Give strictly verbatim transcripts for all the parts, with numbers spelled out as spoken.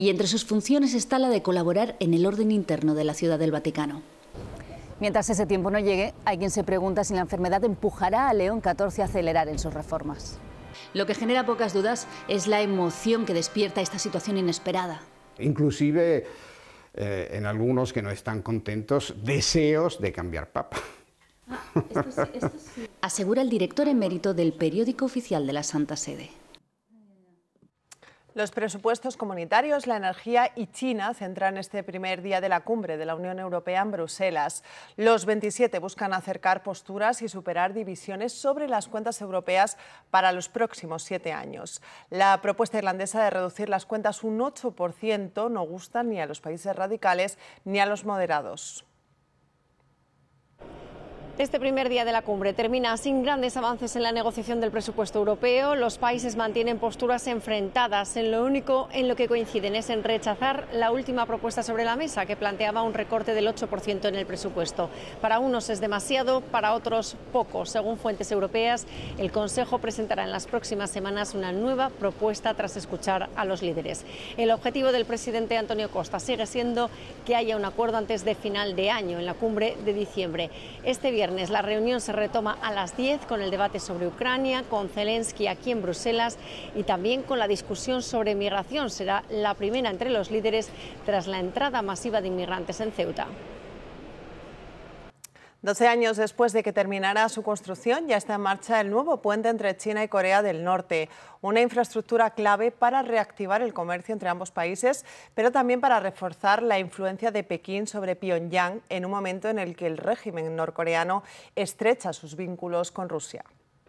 Y entre sus funciones está la de colaborar en el orden interno de la Ciudad del Vaticano. Mientras ese tiempo no llegue, hay quien se pregunta si la enfermedad empujará a León catorce a acelerar en sus reformas. Lo que genera pocas dudas es la emoción que despierta esta situación inesperada. Inclusive, eh, en algunos que no están contentos, deseos de cambiar papa. Ah, esto sí, esto sí. Asegura el director emérito del periódico oficial de la Santa Sede. Los presupuestos comunitarios, la energía y China centran este primer día de la cumbre de la Unión Europea en Bruselas. Los veintisiete buscan acercar posturas y superar divisiones sobre las cuentas europeas para los próximos siete años. La propuesta irlandesa de reducir las cuentas un ocho por ciento no gusta ni a los países radicales ni a los moderados. Este primer día de la cumbre termina sin grandes avances en la negociación del presupuesto europeo. Los países mantienen posturas enfrentadas. En lo único en lo que coinciden es en rechazar la última propuesta sobre la mesa, que planteaba un recorte del ocho por ciento en el presupuesto. Para unos es demasiado, para otros poco. Según fuentes europeas, el Consejo presentará en las próximas semanas una nueva propuesta tras escuchar a los líderes. El objetivo del presidente Antonio Costa sigue siendo que haya un acuerdo antes de final de año, en la cumbre de diciembre. Este viernes la reunión se retoma a las diez con el debate sobre Ucrania, con Zelensky aquí en Bruselas y también con la discusión sobre migración. Será la primera entre los líderes tras la entrada masiva de inmigrantes en Ceuta. doce años después de que terminara su construcción, ya está en marcha el nuevo puente entre China y Corea del Norte, una infraestructura clave para reactivar el comercio entre ambos países, pero también para reforzar la influencia de Pekín sobre Pyongyang en un momento en el que el régimen norcoreano estrecha sus vínculos con Rusia.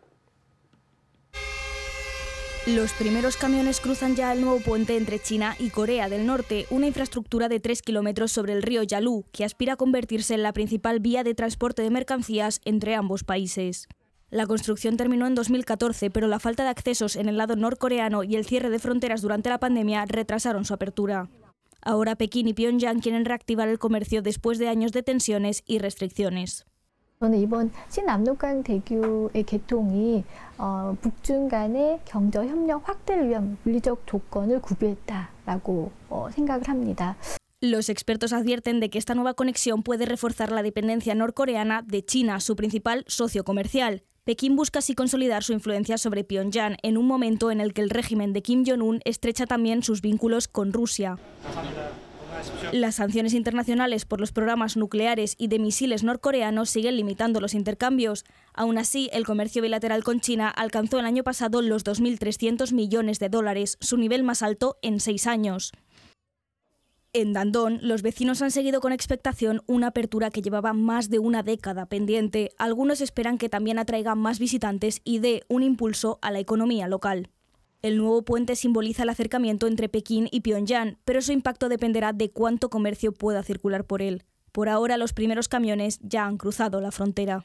Los primeros camiones cruzan ya el nuevo puente entre China y Corea del Norte, una infraestructura de tres kilómetros sobre el río Yalu, que aspira a convertirse en la principal vía de transporte de mercancías entre ambos países. La construcción terminó en dos mil catorce, pero la falta de accesos en el lado norcoreano y el cierre de fronteras durante la pandemia retrasaron su apertura. Ahora Pekín y Pyongyang quieren reactivar el comercio después de años de tensiones y restricciones. 저는 이번 신남북간 대교의 개통이 어, 북중 간의 경제 협력 확대를 위한 물리적 조건을 구비했다라고 어, 생각을 합니다. Los expertos advierten de que esta nueva conexión puede reforzar la dependencia norcoreana de China, su principal socio comercial. Pekín busca así consolidar su influencia sobre Pyongyang en un momento en el que el régimen de Kim Jong-un estrecha también sus vínculos con Rusia. Las sanciones internacionales por los programas nucleares y de misiles norcoreanos siguen limitando los intercambios. Aún así, el comercio bilateral con China alcanzó el año pasado los dos mil trescientos millones de dólares, su nivel más alto en seis años. En Dandong, los vecinos han seguido con expectación una apertura que llevaba más de una década pendiente. Algunos esperan que también atraiga más visitantes y dé un impulso a la economía local. El nuevo puente simboliza el acercamiento entre Pekín y Pyongyang, pero su impacto dependerá de cuánto comercio pueda circular por él. Por ahora, los primeros camiones ya han cruzado la frontera.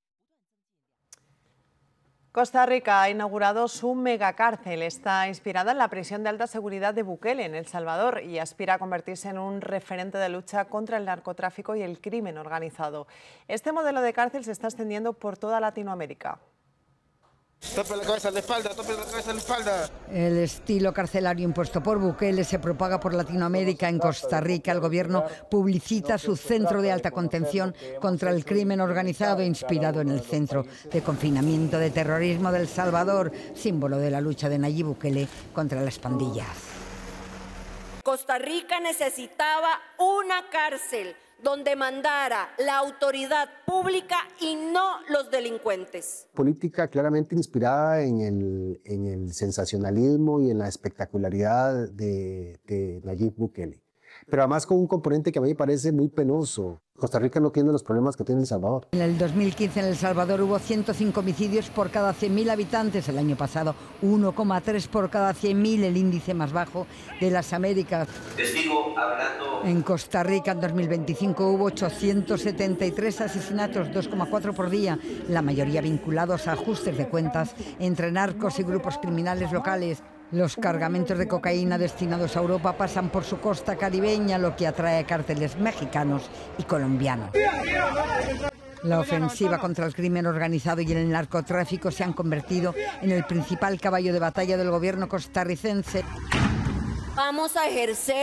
Costa Rica ha inaugurado su megacárcel. Está inspirada en la prisión de alta seguridad de Bukele en El Salvador y aspira a convertirse en un referente de lucha contra el narcotráfico y el crimen organizado. Este modelo de cárcel se está extendiendo por toda Latinoamérica. Tope la cabeza a la espalda, tope la cabeza a la espalda. El estilo carcelario impuesto por Bukele se propaga por Latinoamérica. En Costa Rica, el gobierno publicita su centro de alta contención contra el crimen organizado, inspirado en el centro de confinamiento de terrorismo de El Salvador, símbolo de la lucha de Nayib Bukele contra las pandillas. Costa Rica necesitaba una cárcel donde mandara la autoridad pública y no los delincuentes. Política claramente inspirada en el, en el sensacionalismo y en la espectacularidad de, de Nayib Bukele, pero además con un componente que a mí me parece muy penoso. Costa Rica no tiene los problemas que tiene El Salvador. En el dos mil quince en El Salvador hubo ciento cinco homicidios por cada cien mil habitantes. El año pasado uno coma tres por cada cien mil, el índice más bajo de las Américas. Testigo hablando. En Costa Rica en dos mil veinticinco hubo ochocientos setenta y tres asesinatos, dos coma cuatro por día, la mayoría vinculados a ajustes de cuentas entre narcos y grupos criminales locales. Los cargamentos de cocaína destinados a Europa pasan por su costa caribeña, lo que atrae a cárteles mexicanos y colombianos. La ofensiva contra el crimen organizado y el narcotráfico se han convertido en el principal caballo de batalla del gobierno costarricense. Vamos a ejercer